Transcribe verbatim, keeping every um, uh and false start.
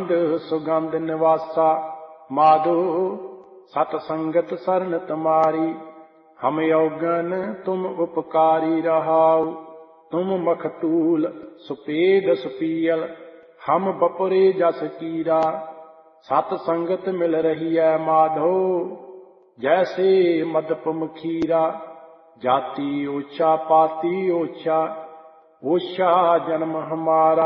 आनंद सुगंध निवासा। माधो सत संगत सरन तुम्हारी, हम यौगन तुम उपकारी रहाओ। तुम मखतूल सुपेद सुपीयल, हम बपुरे जस कीरा। सत संगत मिल रही है माधो, जैसे मदप मखीरा। जाति ऊंचा पाती ऊंचा, ऊंचा जन्म हमारा।